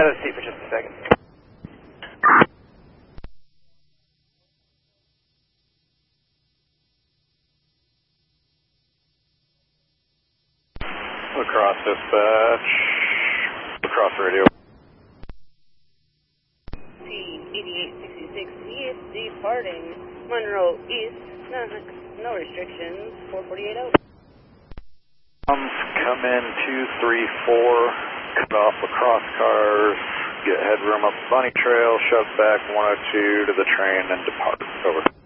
Have a seat for just a second. Lacrosse dispatch. Lacrosse radio. C8866 East departing Monroe East. No restrictions. 448 out. Come in 234. Cut off lacrosse cars. Get headroom up Bunny Trail. Shove back 102 to the train and depart. Over.